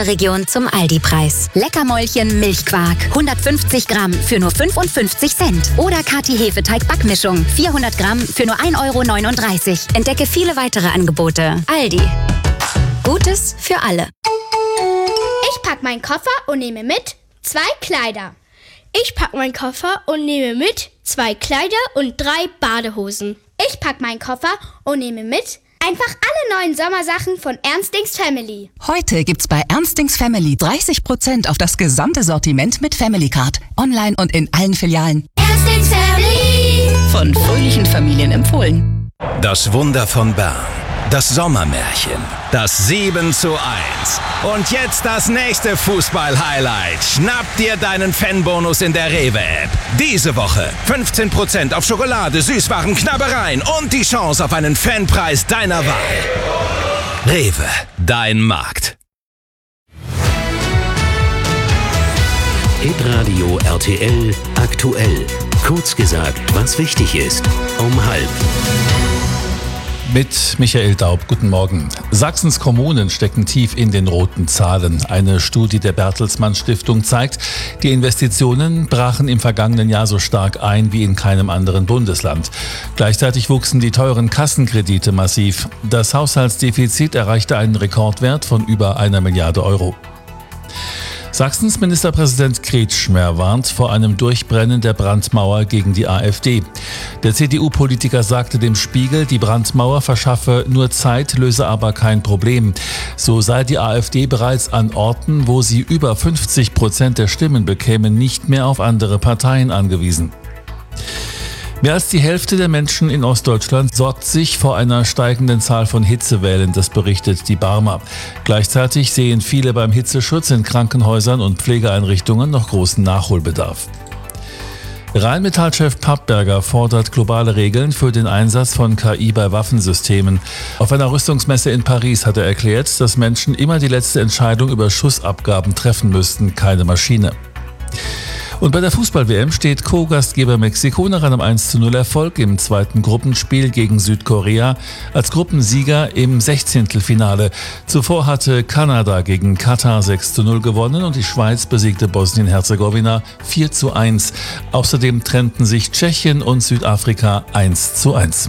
unserer Region zum Aldi-Preis. Leckermäulchen Milchquark, 150 Gramm für nur 55 Cent. Oder Kati Hefeteig-Backmischung, 400 Gramm für nur 1,39 €. Entdecke viele weitere Angebote. Aldi. Gutes für alle. Ich pack meinen Koffer und nehme mit 2 Kleider. Ich pack meinen Koffer und nehme mit 2 Kleider und 3 Badehosen. Ich pack meinen Koffer und nehme mit einfach alle neuen Sommersachen von Ernstings Family. Heute gibt's bei Ernstings Family 30% auf das gesamte Sortiment mit Family Card. Online und in allen Filialen. Ernstings Family. Von fröhlichen Familien empfohlen. Das Wunder von Bern. Das Sommermärchen. Das 7:1. Und jetzt das nächste Fußball-Highlight. Schnapp dir deinen Fanbonus in der Rewe-App. Diese Woche 15% auf Schokolade, Süßwaren, Knabbereien und die Chance auf einen Fanpreis deiner Wahl. Rewe, dein Markt. Hitradio RTL aktuell. Kurz gesagt, was wichtig ist. Um 12:30. Mit Michael Daub, guten Morgen. Sachsens Kommunen stecken tief in den roten Zahlen. Eine Studie der Bertelsmann Stiftung zeigt, die Investitionen brachen im vergangenen Jahr so stark ein wie in keinem anderen Bundesland. Gleichzeitig wuchsen die teuren Kassenkredite massiv. Das Haushaltsdefizit erreichte einen Rekordwert von über 1 Milliarde Euro. Sachsens Ministerpräsident Kretschmer warnt vor einem Durchbrennen der Brandmauer gegen die AfD. Der CDU-Politiker sagte dem Spiegel, die Brandmauer verschaffe nur Zeit, löse aber kein Problem. So sei die AfD bereits an Orten, wo sie über 50% der Stimmen bekäme, nicht mehr auf andere Parteien angewiesen. Mehr als die Hälfte der Menschen in Ostdeutschland sorgt sich vor einer steigenden Zahl von Hitzewellen, das berichtet die Barmer. Gleichzeitig sehen viele beim Hitzeschutz in Krankenhäusern und Pflegeeinrichtungen noch großen Nachholbedarf. Rheinmetall-Chef Pappberger fordert globale Regeln für den Einsatz von KI bei Waffensystemen. Auf einer Rüstungsmesse in Paris hat er erklärt, dass Menschen immer die letzte Entscheidung über Schussabgaben treffen müssten, keine Maschine. Und bei der Fußball-WM steht Co-Gastgeber Mexiko nach einem 1:0 im zweiten Gruppenspiel gegen Südkorea als Gruppensieger im 16. Zuvor hatte Kanada gegen Katar 6:0 gewonnen und die Schweiz besiegte Bosnien-Herzegowina 4:1. Außerdem trennten sich Tschechien und Südafrika 1:1.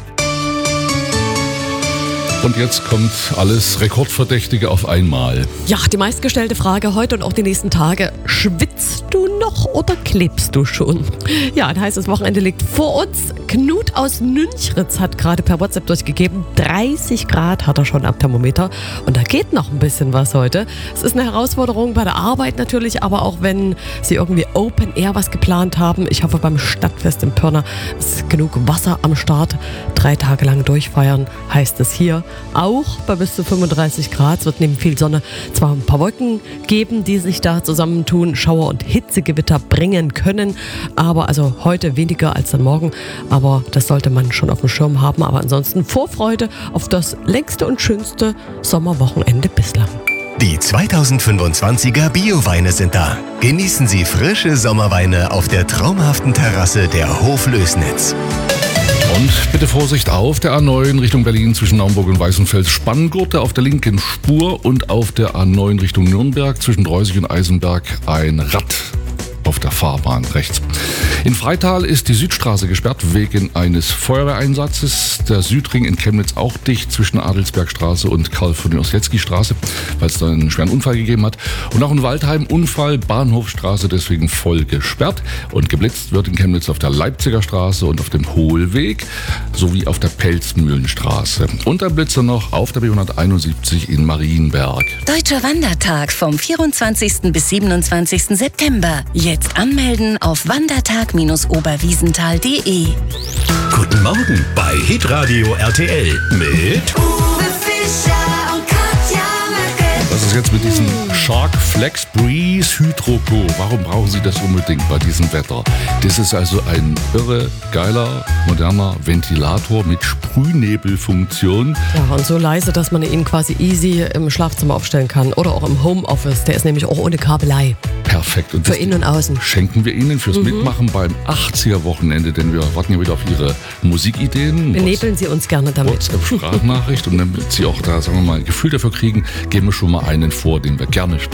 Und jetzt kommt alles Rekordverdächtige auf einmal. Ja, die meistgestellte Frage heute und auch die nächsten Tage. Schwitzt du noch oder klebst du schon? Ja, ein heißes Wochenende liegt vor uns. Knut aus Nünchritz hat gerade per WhatsApp durchgegeben, 30 Grad hat er schon am Thermometer. Und da geht noch ein bisschen was heute. Es ist eine Herausforderung bei der Arbeit natürlich, aber auch wenn Sie irgendwie Open Air was geplant haben. Ich hoffe, beim Stadtfest in Pirna ist genug Wasser am Start. 3 Tage lang durchfeiern, heißt es hier. Auch bei bis zu 35 Grad. Es wird neben viel Sonne zwar ein paar Wolken geben, die sich da zusammentun, Schauer und Hitzegewitter bringen können. Aber also heute weniger als dann morgen. Aber das sollte man schon auf dem Schirm haben. Aber ansonsten Vorfreude auf das längste und schönste Sommerwochenende bislang. Die 2025er Bio-Weine sind da. Genießen Sie frische Sommerweine auf der traumhaften Terrasse der Hoflößnitz. Und bitte Vorsicht auf der A9 Richtung Berlin zwischen Naumburg und Weißenfels Spanngurte auf der linken Spur und auf der A9 Richtung Nürnberg zwischen Dreusig und Eisenberg ein Rad auf der Fahrbahn rechts. In Freital ist die Südstraße gesperrt wegen eines Feuerwehreinsatzes. Der Südring in Chemnitz auch dicht zwischen Adelsbergstraße und Karl-von-Ossietzky-Straße, weil es da einen schweren Unfall gegeben hat. Und auch in Waldheim Unfall, Bahnhofstraße deswegen voll gesperrt. Und geblitzt wird in Chemnitz auf der Leipziger Straße und auf dem Hohlweg sowie auf der Pelzmühlenstraße. Und ein Blitzer noch auf der B171 in Marienberg. Deutscher Wandertag vom 24. bis 27. September. Jetzt anmelden auf wandertag-oberwiesenthal.de. Guten Morgen bei Hitradio RTL mit Uwe Fischer und Katja Merkel. Was ist jetzt mit diesem Shark Flex Breeze Hydroco? Warum brauchen Sie das unbedingt bei diesem Wetter? Das ist also ein irre, geiler, moderner Ventilator mit Sprühnebelfunktion. Ja, und so leise, dass man ihn quasi easy im Schlafzimmer aufstellen kann oder auch im Homeoffice. Der ist nämlich auch ohne Kabelei. Perfekt. Und für innen und außen. Schenken wir Ihnen fürs Mitmachen beim 80er-Wochenende, denn wir warten ja wieder auf Ihre Musikideen. Benebeln Sie uns gerne damit. WhatsApp-Sprachnachricht und damit Sie auch da, sagen wir mal, ein Gefühl dafür kriegen, geben wir schon mal einen vor, den wir gerne spielen.